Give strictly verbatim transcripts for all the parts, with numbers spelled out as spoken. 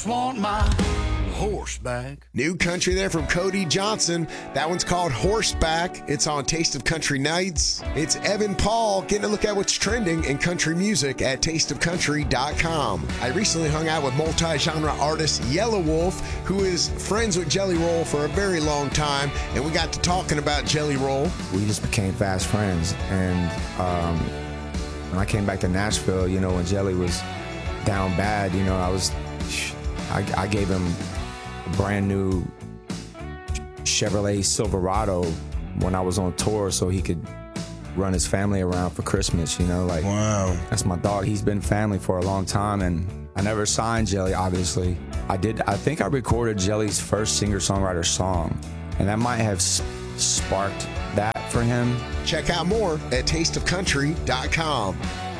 just want my horseback. New country there from Cody Johnson. That one's called Horseback. It's on Taste of Country Nights. It's Evan Paul getting a look at what's trending in country music at taste of country dot com. I recently hung out with multi-genre artist Yellow Wolf, who is friends with Jelly Roll for a very long time, and we got to talking about Jelly Roll. We just became fast friends, and um, when I came back to Nashville, you know, when Jelly was down bad, you know, I was, I, I gave him brand new Chevrolet Silverado when I was on tour so he could run his family around for Christmas, you know, like, wow, that's my dog. He's been family for a long time, and I never signed Jelly, obviously. I did, I think I recorded Jelly's first singer-songwriter song, and that might have sparked that for him. Check out more at taste of country dot com.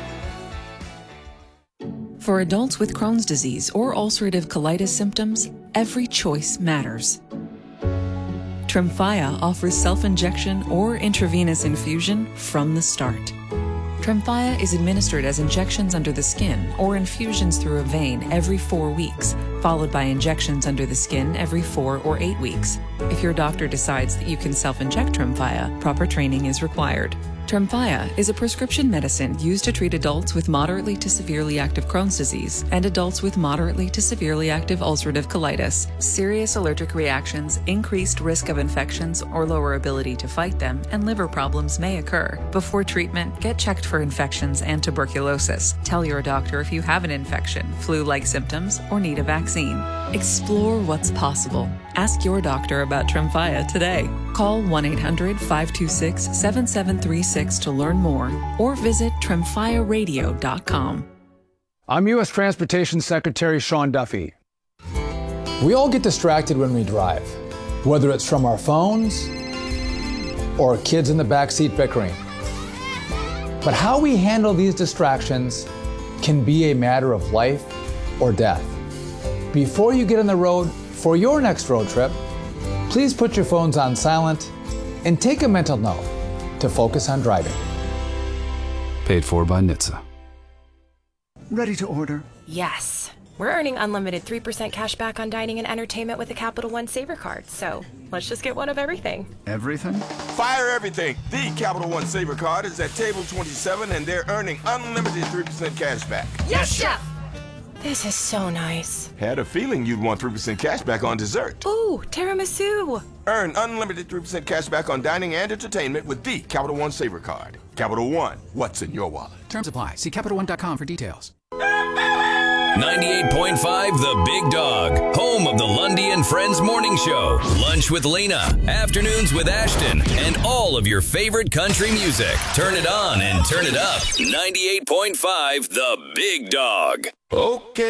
For adults with Crohn's disease or ulcerative colitis symptoms, every choice matters. Tremfya offers self-injection or intravenous infusion from the start. Tremfya is administered as injections under the skin or infusions through a vein every four weeks, followed by injections under the skin every four or eight weeks. If your doctor decides that you can self-inject Tremfya, proper training is required. Tremfya is a prescription medicine used to treat adults with moderately to severely active Crohn's disease and adults with moderately to severely active ulcerative colitis. Serious allergic reactions, increased risk of infections or lower ability to fight them, and liver problems may occur. Before treatment, get checked for infections and tuberculosis. Tell your doctor if you have an infection, flu-like symptoms, or need a vaccine. Explore what's possible. Ask your doctor about Tremfya today. Call one eight hundred, five two six, seven seven three six to learn more, or visit tremfya radio dot com. I'm U S Transportation Secretary Sean Duffy. We all get distracted when we drive, whether it's from our phones or kids in the backseat bickering. But how we handle these distractions can be a matter of life or death. Before you get on the road for your next road trip, please put your phones on silent and take a mental note to focus on driving. Paid for by N H T S A. Ready to order? Yes. We're earning unlimited three percent cash back on dining and entertainment with the Capital One Saver Card, so let's just get one of everything. Everything? Fire everything! The Capital One Saver Card is at table twenty-seven, and they're earning unlimited three percent cash back. Yes, Chef! This is so nice. Had a feeling you'd want three percent cash back on dessert. Ooh, tiramisu! Earn unlimited three percent cash back on dining and entertainment with the Capital One Saver Card. Capital One, what's in your wallet? Terms apply. See Capital One dot com for details. ninety-eight point five The Big Dog, home of the Lundy and Friends Morning Show, Lunch with Lena, Afternoons with Ashton, and all of your favorite country music. Turn it on and turn it up. ninety-eight point five The Big Dog. Okay.